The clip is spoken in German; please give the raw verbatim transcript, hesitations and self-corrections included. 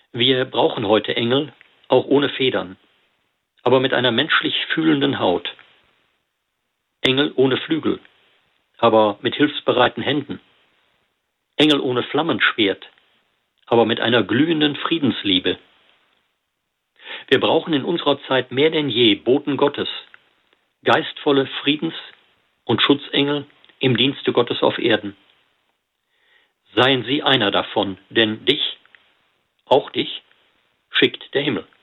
Wir brauchen heute Engel, auch ohne Federn, aber mit einer menschlich fühlenden Haut. Engel ohne Flügel, aber mit hilfsbereiten Händen. Engel ohne Flammenschwert, aber mit einer glühenden Friedensliebe. Wir brauchen in unserer Zeit mehr denn je Boten Gottes, geistvolle Friedens- und Schutzengel im Dienste Gottes auf Erden. Seien Sie einer davon, denn dich, auch dich, schickt der Himmel.